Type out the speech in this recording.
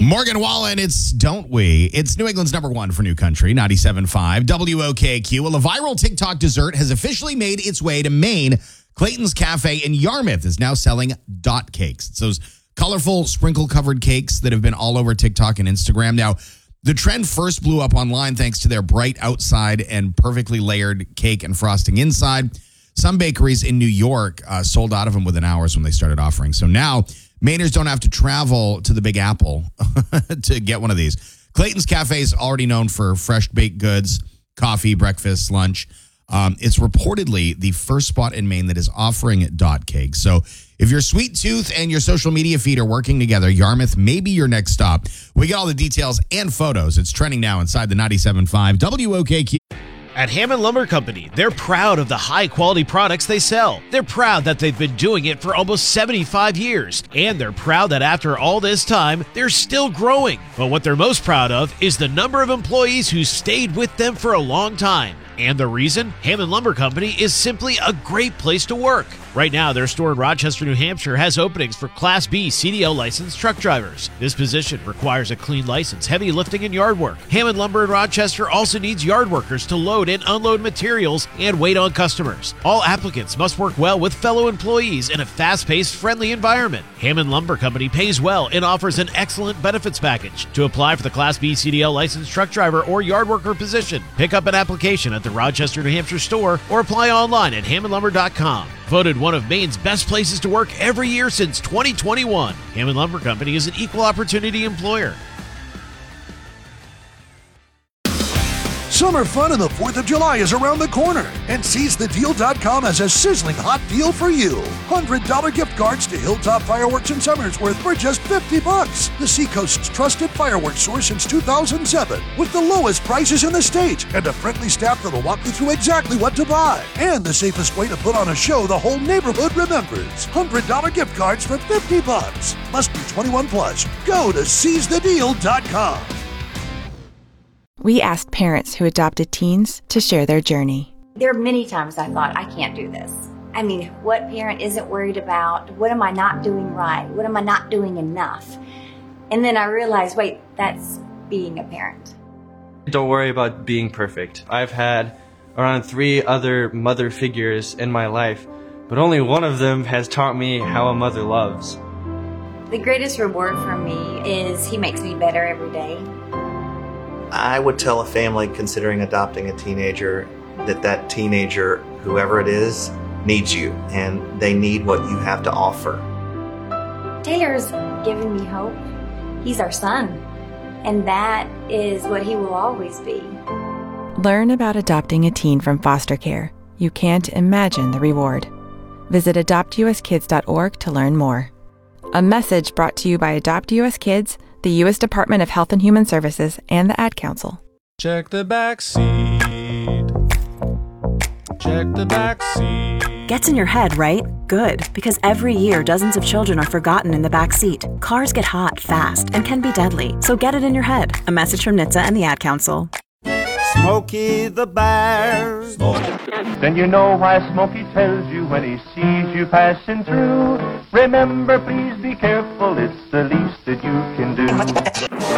Morgan Wallen, it's Don't We. It's New England's number one for New Country, 97.5 WOKQ. Well, a viral TikTok dessert has officially made its way to Maine. Clayton's Cafe in Yarmouth is now selling dot cakes. It's those colorful sprinkle-covered cakes that have been all over TikTok and Instagram. Now, the trend first blew up online thanks to their bright outside and perfectly layered cake and frosting inside. Some bakeries in New York sold out of them within hours when they started offering. So now, Mainers don't have to travel to the Big Apple to get one of these. Clayton's Cafe is already known for fresh baked goods, coffee, breakfast, lunch. It's reportedly the first spot in Maine that is offering dot cakes. So if your sweet tooth and your social media feed are working together, Yarmouth may be your next stop. We got all the details and photos. It's trending now inside the 97.5 WOKQ. At Hammond Lumber Company, they're proud of the high-quality products they sell. They're proud that they've been doing it for almost 75 years. And they're proud that after all this time, they're still growing. But what they're most proud of is the number of employees who stayed with them for a long time. And the reason? Hammond Lumber Company is simply a great place to work. Right now, their store in Rochester, New Hampshire has openings for Class B CDL licensed truck drivers. This position requires a clean license, heavy lifting, and yard work. Hammond Lumber in Rochester also needs yard workers to load and unload materials and wait on customers. All applicants must work well with fellow employees in a fast-paced, friendly environment. Hammond Lumber Company pays well and offers an excellent benefits package. To apply for the Class B CDL licensed truck driver or yard worker position, pick up an application at the Rochester, New Hampshire store or apply online at hammondlumber.com. Voted one of Maine's best places to work every year since 2021. Hammond Lumber Company is an equal opportunity employer. Summer fun and the 4th of July is around the corner, and SeizeTheDeal.com has a sizzling hot deal for you. $100 gift cards to Hilltop Fireworks in Summersworth for just $50. The Seacoast's trusted fireworks source since 2007, with the lowest prices in the state, and a friendly staff that'll walk you through exactly what to buy. And the safest way to put on a show the whole neighborhood remembers. $100 gift cards for $50. Must be 21 plus. Go to SeizeTheDeal.com. We asked parents who adopted teens to share their journey. There are many times I thought, I can't do this. I mean, what parent isn't worried about, what am I not doing right? What am I not doing enough? And then I realized, wait, that's being a parent. Don't worry about being perfect. I've had around 3 other mother figures in my life, but only one of them has taught me how a mother loves. The greatest reward for me is he makes me better every day. I would tell a family considering adopting a teenager that teenager, whoever it is, needs you, and they need what you have to offer. Taylor's given me hope. He's our son, and that is what he will always be. Learn about adopting a teen from foster care. You can't imagine the reward. Visit adoptuskids.org to learn more. A message brought to you by Adopt US Kids, the U.S. Department of Health and Human Services, and the Ad Council. Check the back seat. Check the back seat. Gets in your head, right? Good, because every year dozens of children are forgotten in the back seat. Cars get hot fast and can be deadly, so get it in your head. A message from NHTSA and the Ad Council. Smokey the Bear. Then you know why Smokey tells you when he sees you passing through. Remember, please be careful, it's the least that you can do.